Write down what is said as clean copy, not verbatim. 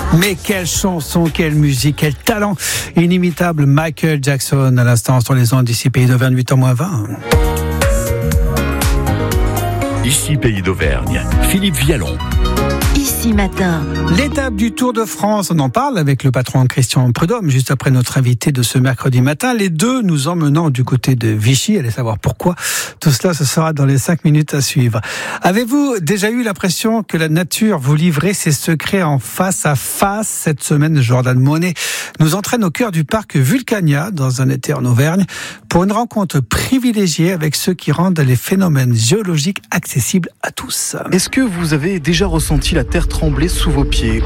Mais quelle chanson, quelle musique, quel talent inimitable. Michael Jackson à l'instant sur les ondes d'ici Pays d'Auvergne, 8h-20. Ici Pays d'Auvergne, Philippe Vialon. Ici Matin. L'étape du Tour de France, on en parle avec le patron Christian Prudhomme, juste après notre invité de ce mercredi matin. Les deux nous emmenant du côté de Vichy. Allez savoir pourquoi. Tout cela, ce sera dans les 5 minutes à suivre. Avez-vous déjà eu l'impression que la nature vous livrait ses secrets en face à face? Cette semaine, Jordan Monet nous entraîne au cœur du parc Vulcania, dans un été en Auvergne, pour une rencontre privilégiée avec ceux qui rendent les phénomènes géologiques accessibles à tous. Est-ce que vous avez déjà ressenti la terre trembler sous vos pieds